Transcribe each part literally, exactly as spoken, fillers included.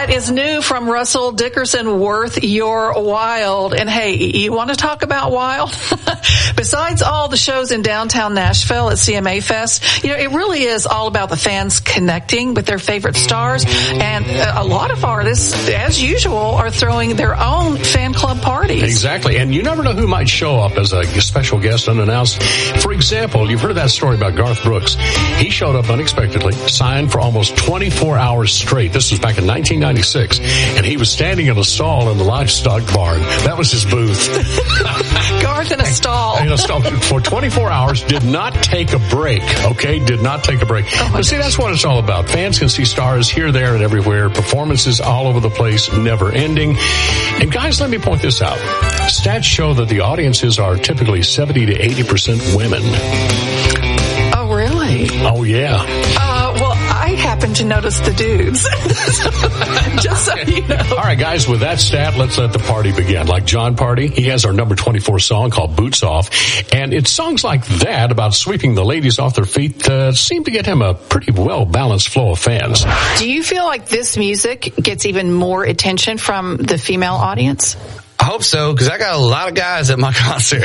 that is new from Russell Dickerson, Worth Your Wild. And hey, you want to talk about wild? Besides all the shows in downtown Nashville at C M A Fest, you know, it really is all about the fans connecting with their favorite stars. And a lot of artists, as usual, are throwing their own fan club parties. Exactly. And you never know who might show up as a special guest unannounced. For example, you've heard that story about Garth Brooks. He showed up unexpectedly, signed for almost twenty-four hours straight. This was back in nineteen ninety-six. And he was standing in a stall in the livestock barn. That was his booth. Garth in a stall. In a stall for twenty-four hours, did not take a break. Okay? Did not take a break. Oh, but see, that's what it's all about. Fans can see stars here, there, and everywhere. Performances all over the place, never ending. And guys, let me point this out. Stats show that the audiences are typically seventy to eighty percent women. Oh, really? Oh, yeah. Uh, well, I happen to notice the dudes. Just so you know. All right, guys, with that stat, let's let the party begin. Like John Party, he has our number twenty-four song called Boots Off. And it's songs like that about sweeping the ladies off their feet uh, seem to get him a pretty well-balanced flow of fans. Do you feel like this music gets even more attention from the female audience? I hope so, because I got a lot of guys at my concert.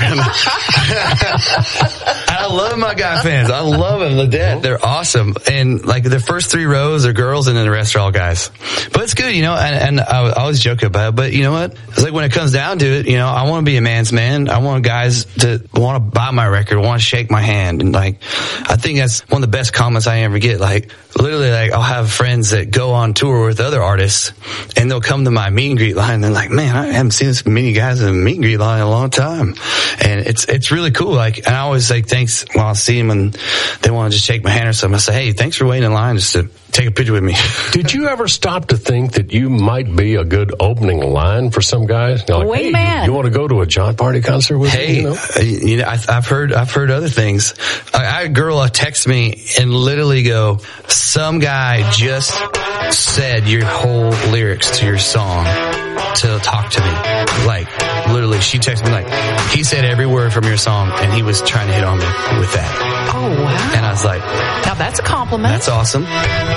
I love my guy fans. I love them to death. They're awesome. And like the first three rows are girls and then the rest are all guys. But it's good, you know, and, and I always joke about it. But you know what? It's like when it comes down to it, you know, I want to be a man's man. I want guys to want to buy my record, want to shake my hand. And like, I think that's one of the best comments I ever get. Like, literally, like, I'll have friends that go on tour with other artists and they'll come to my meet and greet line and they're like, man, I haven't seen this many guys in a meet and greet line in a long time. And it's, it's really cool. Like, and I always say thanks when I see them and they want to just shake my hand or something. I say, hey, thanks for waiting in line just to take a picture with me. Did you ever stop to think that you might be a good opening line for some guys? Like, Wait, hey, man. You, you want to go to a John Party concert with hey, me? You know, uh, you know I, I've heard, I've heard other things. I, I had a girl uh, text me and literally go, some guy just said your whole lyrics to your song to talk to me. Like, literally, she texted me like, he said every word from your song and he was trying to hit on me with that. Oh, wow. And I was like, now that's a compliment. that's awesome.